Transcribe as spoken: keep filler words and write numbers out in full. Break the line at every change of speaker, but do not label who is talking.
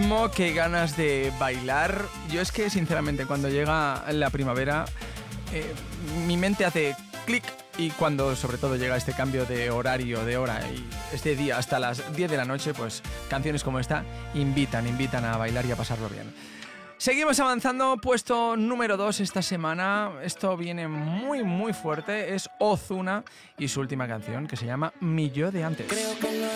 ritmo, qué ganas de bailar. Yo es que, sinceramente, cuando llega la primavera, eh, mi mente hace clic. Y cuando sobre todo llega este cambio de horario, de hora y este día hasta las diez de la noche, pues canciones como esta invitan, invitan a bailar y a pasarlo bien. Seguimos avanzando, puesto número dos esta semana. Esto viene muy muy fuerte, es Ozuna y su última canción que se llama Mi Yo de Antes.
Creo que